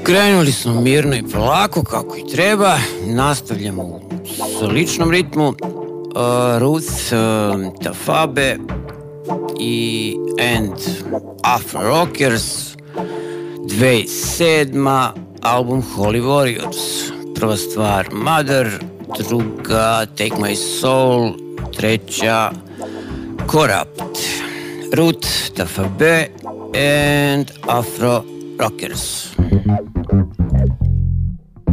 Krenuli smo mirno i polako kako i treba, nastavljamo u sličnom ritmu. Ruth, Tafabe i Afro Rockers, 2007. album Holy Warriors. Prva stvar Mother, druga Take My Soul, treća Corrupt. Ruth, Tafabe and Afro Rockers.